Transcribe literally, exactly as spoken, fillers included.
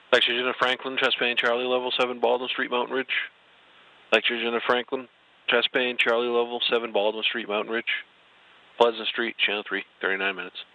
Lecture Jenna Franklin, chest pain, Charlie level seven, Baldwin Street, Mountain Ridge. Lecture Jenna Franklin, chest pain, Charlie level seven, Baldwin Street, Mountain Ridge. Pleasant Street, channel three, thirty-nine minutes.